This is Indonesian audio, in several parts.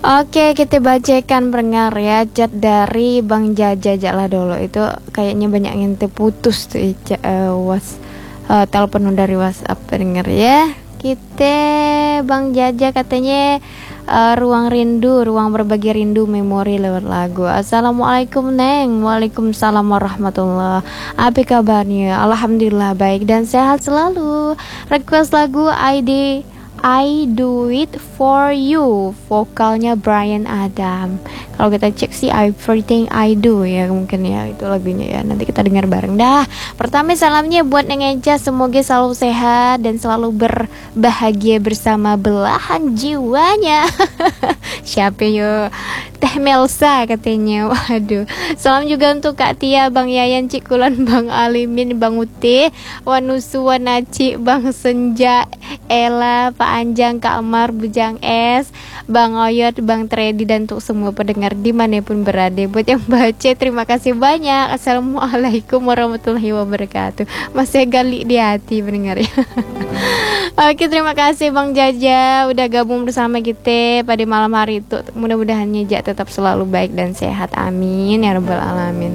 Oke, kita bacakan pendengar ya chat dari Bang Jaja lah dulu. Itu kayaknya banyak yang terputus tuh telepon dari WhatsApp pendengar ya. Kita Bang Jaja katanya ruang rindu, ruang berbagi rindu memori lewat lagu. Assalamualaikum Neng. Waalaikumsalam warahmatullah. Apa kabarnya? Alhamdulillah baik dan sehat selalu. Request lagu I Do It For You, vokalnya Bryan Adam. Kalau kita cek sih Everything I Do ya, mungkin ya itu lagunya ya. Nanti kita dengar bareng dah. Pertama salamnya buat Neng Eja, semoga selalu sehat dan selalu berbahagia bersama belahan jiwanya. Siapa yo? Teh Melsa katanya. Waduh. Salam juga untuk Kak Tia, Bang Yayan, Cikulan, Bang Alimin, Bang Uti, Wanusu, Wanaci, Bang Senja, Ella, Pak Anjang, Kak Amar, Bujang Es, Bang Oyot, Bang Tredi, dan untuk semua pendengar dimanapun berada. Buat yang baca terima kasih banyak. Assalamualaikum warahmatullahi wabarakatuh. Masih gali di hati pendengar ya. Oke, terima kasih Bang Jaja udah gabung bersama kita pada malam hari itu. Mudah-mudahan Jaja tetap selalu baik dan sehat, amin ya rabbal alamin.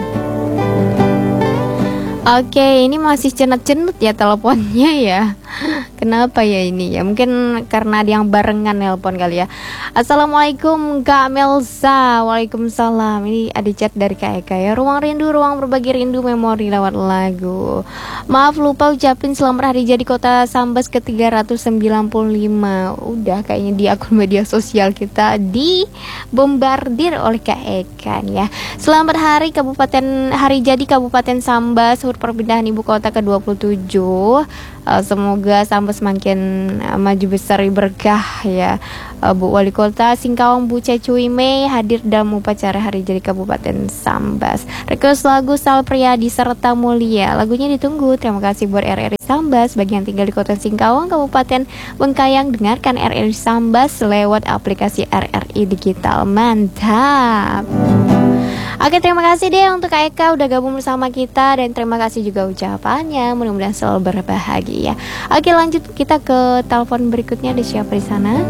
Oke, ini masih cenut-cenut ya teleponnya ya. Kenapa ya ini ya? Mungkin karena ada yang barengan nelpon kali ya. Assalamualaikum Kak Melsa. Waalaikumsalam. Ini ada chat dari Kak Eka ya. Ruang rindu, ruang berbagi rindu memori lewat lagu. Maaf lupa ucapin selamat hari jadi Kota Sambas ke 395. Udah kayaknya di akun media sosial kita dibombardir oleh Kak Eka ya. Selamat hari jadi Kabupaten Sambas, perpindahan ibu kota ke-27. Semoga Sambas semakin maju besar berkah ya. Bu Wali Kota Singkawang Bu Cecuy Mei hadir dalam upacara hari jadi Kabupaten Sambas. Request lagu Sal Priadi serta Mulia. Lagunya ditunggu. Terima kasih buat RRI Sambas bagi yang tinggal di Kota Singkawang, Kabupaten Bengkayang. Dengarkan RRI Sambas lewat aplikasi RRI Digital. Mantap. Oke, terima kasih deh untuk Kak Eka udah gabung bersama kita, dan terima kasih juga ucapannya. Mudah-mudahan selalu berbahagia. Oke, lanjut kita ke telepon berikutnya. Ada siapa di sana?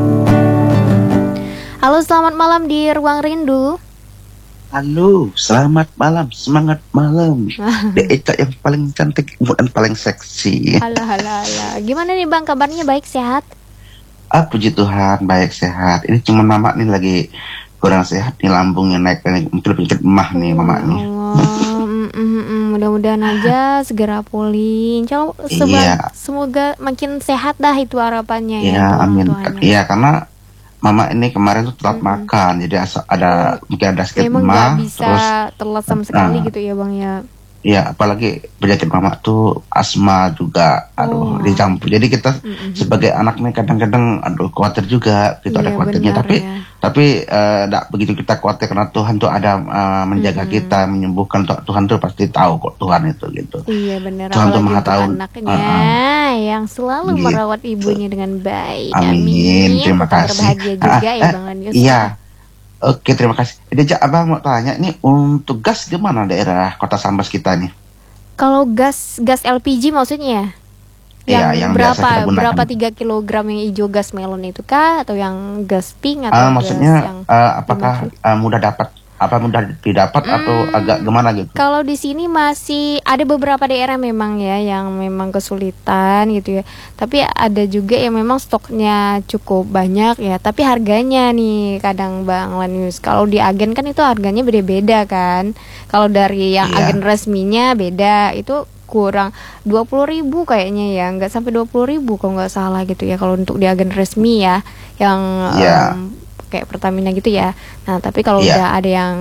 Halo, selamat malam di Ruang Rindu. Halo, selamat malam, semangat malam. Eka yang paling cantik dan paling seksi. Halah. Gimana nih Bang, kabarnya baik sehat? Puji Tuhan, baik sehat. Ini cuma mama nih lagi kurang sehat nih, lambungnya naik, mungkin penyakit emah nih mama nih. Mudah-mudahan aja segera pulih. Semoga makin sehat dah, itu harapannya ya. Iya, amin. Iya, karena mama ini kemarin tuh telat makan, jadi mungkin ada sedikit emang emah. Emang gak bisa telat sama sekali gitu ya Bang ya. Iya, apalagi penyakit mama tuh asma juga, dicampur. Jadi kita sebagai anak nih kadang-kadang khawatir juga, gitu, ada khawatirnya. Tapi enggak begitu kita khawatir, karena Tuhan tuh ada menjaga kita, menyembuhkan. Tuhan tuh pasti tahu kok, Tuhan itu gitu. Iya benar. Tuhan tuh Maha tahu. Anaknya yang selalu merawat ibunya dengan baik. Amin. Terima kasih. Berbahagia juga ya Bang Lanius. Iya. Oke, terima kasih. Deja, Abang mau tanya nih, untuk gas gimana daerah Kota Sambas kita nih? Kalau gas LPG maksudnya? Yang berapa 3 kilogram yang hijau gas melon itu kah? Atau yang gas pink? Atau maksudnya gas yang apakah mudah didapat atau agak gimana gitu? Kalau di sini masih ada beberapa daerah memang ya yang memang kesulitan gitu ya. Tapi ada juga yang memang stoknya cukup banyak ya. Tapi harganya nih kadang Bang Lanius, kalau di agen kan itu harganya beda-beda kan. Kalau dari yang agen resminya beda, itu kurang 20.000 kayaknya ya, nggak sampai 20.000 kalau nggak salah gitu ya. Kalau untuk di agen resmi ya, yang kayak Pertamina gitu ya. Nah tapi kalau udah ada yang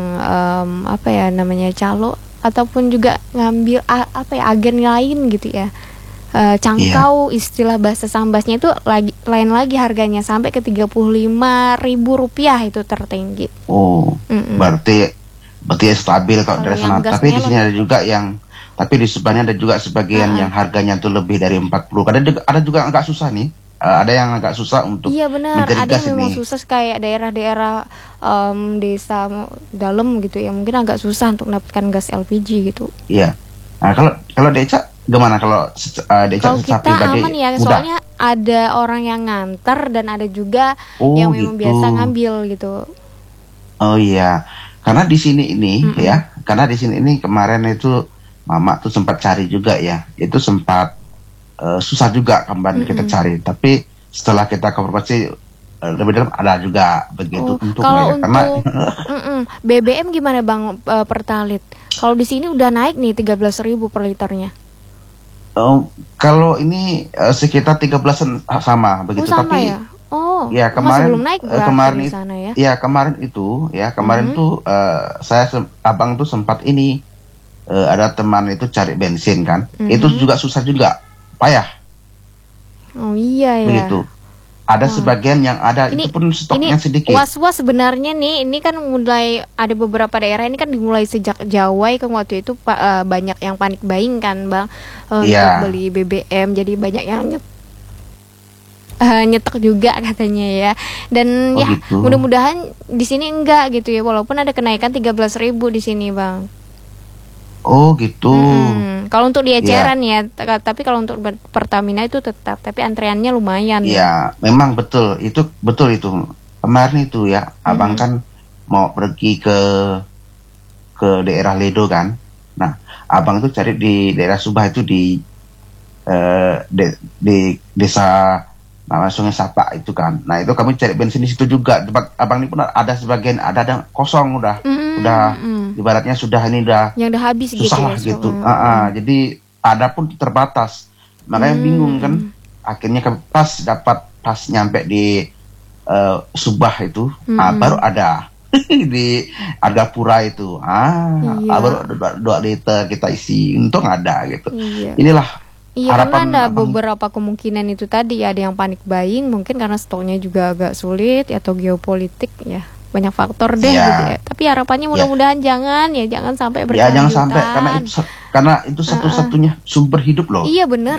calo ataupun juga ngambil agen lain gitu ya, cangkau, istilah bahasa Sambasnya itu lain lagi harganya, sampai ke 35.000 rupiah itu tertinggi. Berarti stabil kalau dari sana. Tapi di sini ada juga tapi di sebenarnya ada juga sebagian yang harganya tuh lebih dari 40. Ada juga agak susah nih. Ada yang agak susah untuk mencari gas ini. Ada yang memang susah, kayak daerah-daerah desa dalam gitu ya, mungkin agak susah untuk mendapatkan gas LPG gitu. Iya. Nah, kalau Deca gimana? Kalau Deca kita pribadi aman ya, mudah? soalnya ada orang yang nganter dan ada juga yang memang gitu. biasa ngambil gitu. Oh iya, karena di sini ini ya, karena di sini ini kemarin itu Mama tuh sempat cari juga ya, itu sempat susah juga kemarin kita cari, tapi setelah kita konfirmasi lebih dalam ada juga begitu untuk Kalau ya, karena untuk BBM gimana Bang, Pertalit? Kalau di sini udah naik nih 13.000 per liternya. kalau ini sekitar 13-an sama begitu, sama tapi ya? Oh, ya masih kemarin belum naik berarti kemarin di itu sana ya? ya kemarin tuh abang tuh sempat ini ada teman itu cari bensin kan, itu juga susah juga, payah Oh iya ya. begitu. Ada sebagian yang ada Ini itu pun stoknya sedikit. was-was sebenarnya nih, ini kan mulai ada beberapa daerah ini kan dimulai sejak Jawa kan waktu itu banyak yang panik buying kan Bang, untuk beli BBM, jadi banyak yang nyetok juga katanya ya. Dan ya gitu. mudah-mudahan di sini enggak gitu ya, walaupun ada kenaikan 13.000 di sini Bang. Oh gitu. Kalau untuk di eceran ya, tapi kalau untuk Pertamina itu tetap, tapi antreannya lumayan. Iya, memang betul itu kemarin itu ya, abang kan mau pergi ke daerah Ledo kan. Nah, abang itu cari di daerah Subah itu di desa nama Sungai Sapa itu kan. Nah itu kami cari bensin di situ juga. Tempat abang ini pun ada sebagian ada kosong udah ibaratnya sudah ini udah yang udah habis susah gitu lah ya, gitu. Jadi ada pun terbatas. Makanya bingung kan. Akhirnya pas nyampe di Subah itu, baru ada di Argapura itu. Baru 2 liter kita isi. Untung ada gitu. Inilah Iya, harapan karena ada beberapa kemungkinan itu tadi, ada yang panik buying mungkin karena stoknya juga agak sulit atau geopolitik ya, banyak faktor deh gitu ya. Tapi harapannya mudah-mudahan jangan sampai berkelanjutan. Ya jangan sampai, karena itu satu-satunya sumber hidup loh. Iya benar